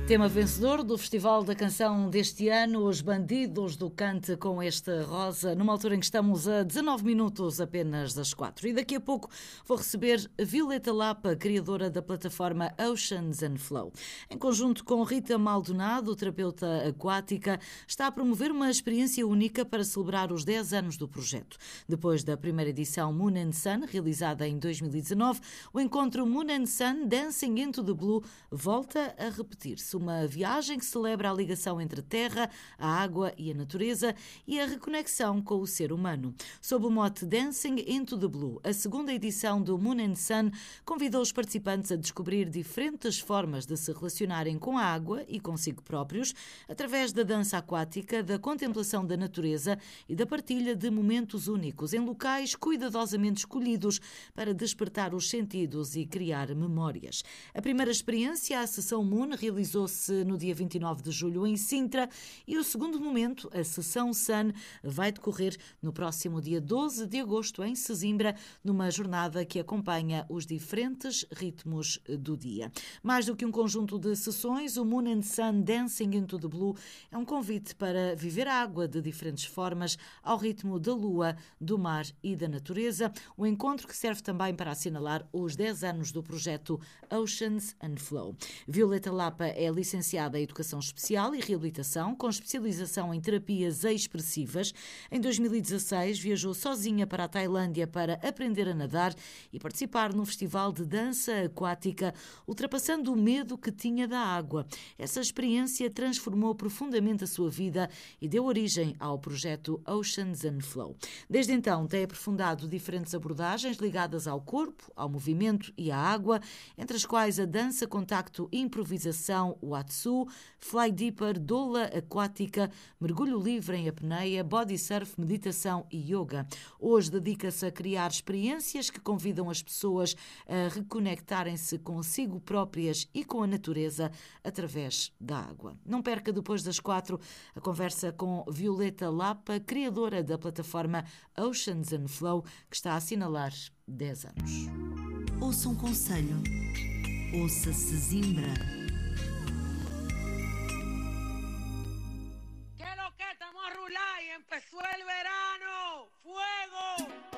Tema vencedor do Festival da Canção deste ano, Os Bandidos do Cante com este Rosa, numa altura em que estamos a 19 minutos apenas das 4. E daqui a pouco vou receber Violeta Lapa, criadora da plataforma Oceans and Flow. Em conjunto com Rita Maldonado, terapeuta aquática, está a promover uma experiência única para celebrar os 10 anos do projeto. Depois da primeira edição Moon and Sun, realizada em 2019, o encontro Moon and Sun Dancing into the Blue volta a repetir-se. Uma viagem que celebra a ligação entre a terra, a água e a natureza e a reconexão com o ser humano. Sob o mote Dancing into the Blue, a segunda edição do Moon and Sun convidou os participantes a descobrir diferentes formas de se relacionarem com a água e consigo próprios, através da dança aquática, da contemplação da natureza e da partilha de momentos únicos em locais cuidadosamente escolhidos para despertar os sentidos e criar memórias. A primeira experiência, a sessão Moon, realizou-se no dia 29 de julho em Sintra e o segundo momento, a sessão Sun, vai decorrer no próximo dia 12 de agosto em Sesimbra, numa jornada que acompanha os diferentes ritmos do dia. Mais do que um conjunto de sessões, o Moon and Sun Dancing into the Blue é um convite para viver a água de diferentes formas ao ritmo da lua, do mar e da natureza, um encontro que serve também para assinalar os 10 anos do projeto Oceans and Flow. Violeta Lapa é licenciada em Educação Especial e Reabilitação, com especialização em terapias expressivas. Em 2016, viajou sozinha para a Tailândia para aprender a nadar e participar num festival de dança aquática, ultrapassando o medo que tinha da água. Essa experiência transformou profundamente a sua vida e deu origem ao projeto Oceans and Flow. Desde então, tem aprofundado diferentes abordagens ligadas ao corpo, ao movimento e à água, entre as quais a dança, contacto e improvisação, Watsu, Fly Deeper, doula aquática, mergulho livre em apneia, body surf, meditação e yoga. Hoje dedica-se a criar experiências que convidam as pessoas a reconectarem-se consigo próprias e com a natureza através da água. Não perca depois das 4 a conversa com Violeta Lapa, criadora da plataforma Oceans and Flow, que está a assinalar 10 anos. Ouça um conselho. Ouça Sesimbra.